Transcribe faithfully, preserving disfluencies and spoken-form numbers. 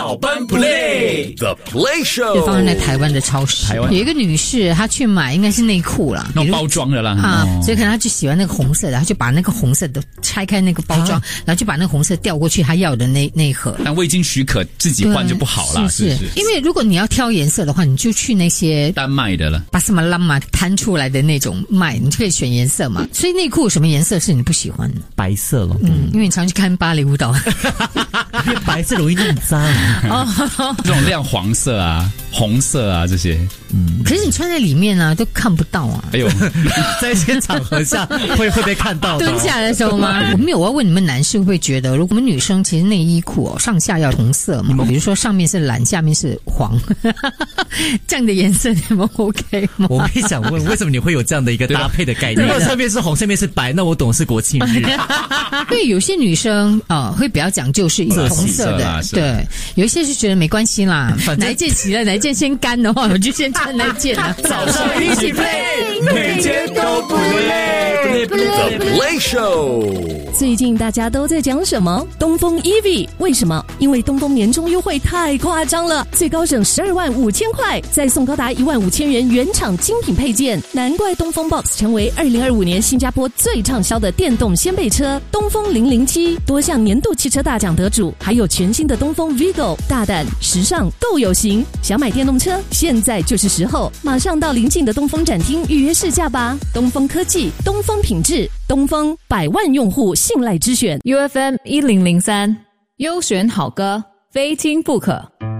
小班 play The Play Show， 就放在台湾的超市。 台湾有一个女士，她去买应该是内裤啦， 那种包装的啦啊、 哦， 所以可能她就喜欢那个红色的，她就把那个红色的拆开那个包装，啊、然后就把那个红色调过去她要的那那一盒。 但未经许可自己换就不好啦， 是是， 是是因为如果你要挑颜色的话，你就去那些单卖的了， 把什么拉玛摊出来的那种卖，你就可以选颜色嘛。所以内裤什么颜色是你不喜欢的？ 白色咯， 嗯，因为你常去看芭蕾舞蹈， 因为白色容易弄脏。 这种亮黄色啊、红色啊这些， 嗯，可是你穿在里面啊，都看不到啊。 哎呦， 在一些场合下会会被看到的。 蹲下的时候吗？我没有，我要问你们男士会不会觉得，如果我们女生其实内衣裤哦上下要同色嘛，比如说上面是蓝，下面是黄，这样的颜色你们 OK 吗？ 我会想问，为什么你会有这样的一个搭配的概念？如果上面是红，下面是白，那我懂是国庆日。 对，有些女生啊、呃、会比较讲究是同色的，对，有一些是觉得没关系啦，哪一件洗了哪一件先干的话，我就先穿那件啊。 早上一起 play， 每天都不累。The Play Show。 最近大家都在讲什么？东风 E V， 为什么？因为东风年终优惠太夸张了，最高省十二万五千块，再送高达一万五千元原厂精品配件，难怪东风 Box 成为二零二五年新加坡最畅销的电动掀背车。东风零零七多项年度汽车大奖得主，还有全新的东风 Vigo， 大胆时尚够有型。想买电动车，现在就是时候，马上到邻近的东风展厅预约试驾吧。东风科技，东风品质，东风百万用户信赖之选。 U F M 一零零三，优选好歌，非听不可。